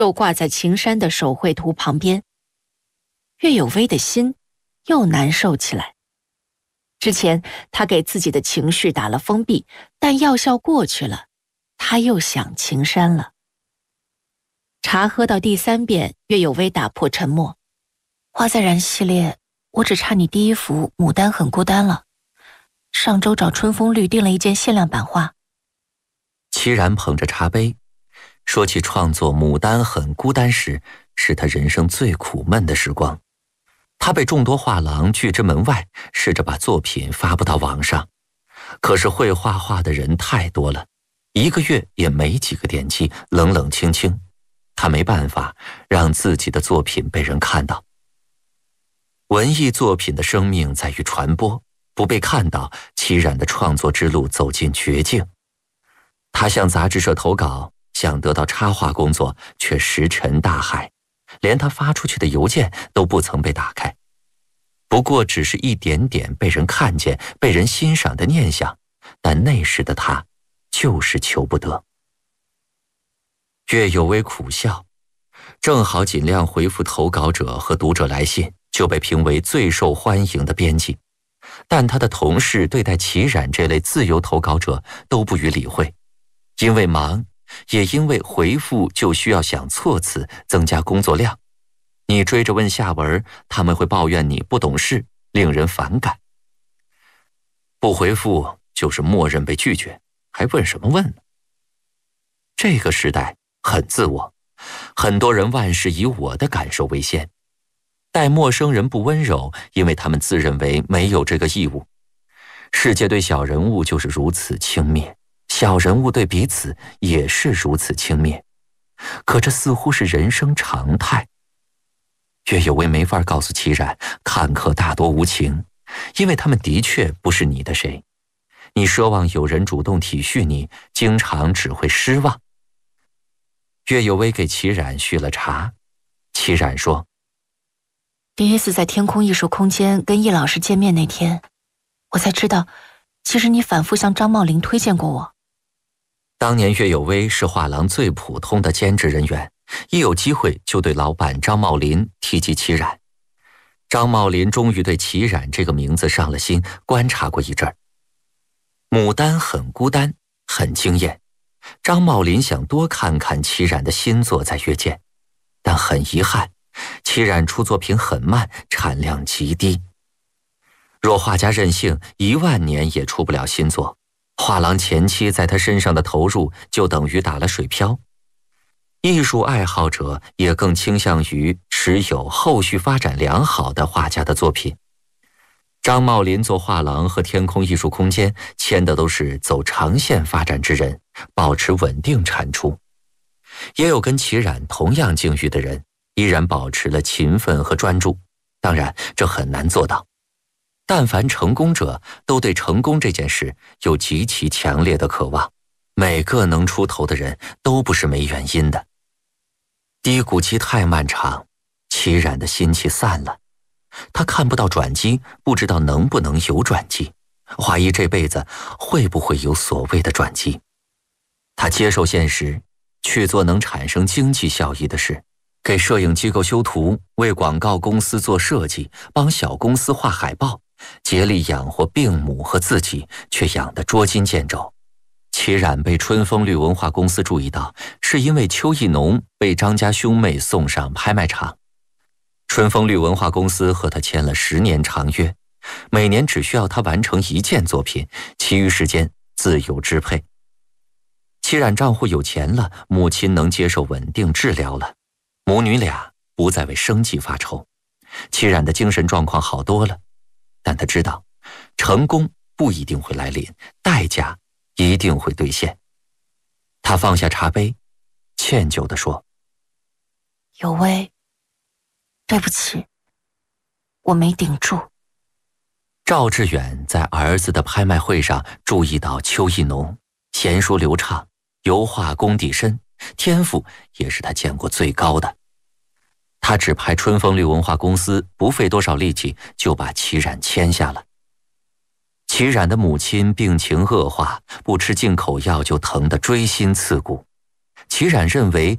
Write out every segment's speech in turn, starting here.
又挂在秦山的手绘图旁边。岳有薇的心又难受起来。之前他给自己的情绪打了封闭，但药效过去了，他又想秦山了。茶喝到第3遍，岳有薇打破沉默：花在燃系列，我只差你第一幅牡丹很孤单了。上周找春风绿订了一件限量版画。 齐然捧着茶杯，说起创作《牡丹很孤单》时，是他人生最苦闷的时光。他被众多画廊拒之门外，试着把作品发布到网上，可是会画画的人太多了，1个月也没几个点击，冷冷清清。他没办法让自己的作品被人看到。文艺作品的生命在于传播，不被看到，齐然的创作之路走进绝境。他向杂志社投稿，想得到插画工作，却石沉大海，连他发出去的邮件都不曾被打开。不过只是一点点被人看见、被人欣赏的念想，但那时的他就是求不得。岳有薇苦笑，正好尽量回复投稿者和读者来信，就被评为最受欢迎的编辑。但他的同事对待齐然这类自由投稿者都不予理会，因为忙，也因为回复就需要想措辞，增加工作量。你追着问下文，他们会抱怨你不懂事，令人反感。不回复就是默认被拒绝，还问什么问呢？这个时代很自我，很多人万事以我的感受为先，待陌生人不温柔，因为他们自认为没有这个义务。世界对小人物就是如此轻蔑，小人物对彼此也是如此轻蔑，可这似乎是人生常态。岳有薇没法告诉齐然，看客大多无情，因为他们的确不是你的谁。你奢望有人主动体恤你，经常只会失望。岳有薇给齐然续了茶，齐然说： 第一次在天空艺术空间跟易老师见面那天，我才知道，其实你反复向张茂林推荐过我。 当年岳有薇是画廊最普通的兼职人员，一有机会就对老板张茂林提及齐然。张茂林终于对齐然这个名字上了心，观察过一阵儿。牡丹很孤单，很惊艳。张茂林想多看看齐然的新作再约见，但很遗憾，齐然出作品很慢，产量极低。若画家任性，10000年也出不了新作。画廊前期在他身上的投入就等于打了水漂。艺术爱好者也更倾向于持有后续发展良好的画家的作品。张茂林做画廊和天空艺术空间签的都是走长线发展之人，保持稳定产出。也有跟齐然同样境遇的人，依然保持了勤奋和专注，当然这很难做到。但凡成功者都对成功这件事有极其强烈的渴望，每个能出头的人都不是没原因的。低谷期太漫长，齐然的心气散了，他看不到转机，不知道能不能有转机，怀疑这辈子会不会有所谓的转机。他接受现实，去做能产生经济效益的事，给摄影机构修图，为广告公司做设计，帮小公司画海报，竭力养活病母和自己，却养得捉襟见肘。齐然被春风绿文化公司注意到，是因为邱意农被张家兄妹送上拍卖场。春风绿文化公司和他签了10年长约，每年只需要他完成1件作品，其余时间自由支配。齐然账户有钱了，母亲能接受稳定治疗了，母女俩不再为生计发愁，齐然的精神状况好多了。但他知道，成功不一定会来临，代价一定会兑现。他放下茶杯，歉疚地说： 有薇，对不起，我没顶住。 赵志远在儿子的拍卖会上注意到邱意农，娴熟流畅，油画功底深，天赋也是他见过最高的。他只派春风绿文化公司不费多少力气就把齐然签下了。齐然的母亲病情恶化，不吃进口药就疼得锥心刺骨。齐然认为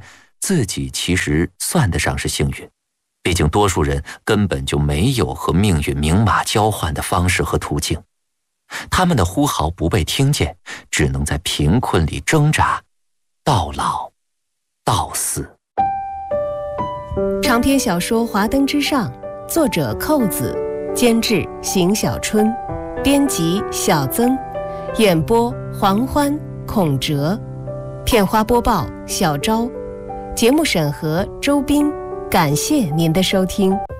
自己其实算得上是幸运，毕竟多数人根本就没有和命运明码交换的方式和途径。他们的呼号不被听见，只能在贫困里挣扎，到老到死。 长篇小说《华灯之上》，作者寇子，监制邢小春，编辑小曾，演播黄欢、孔哲，片花播报小昭，节目审核周斌。感谢您的收听。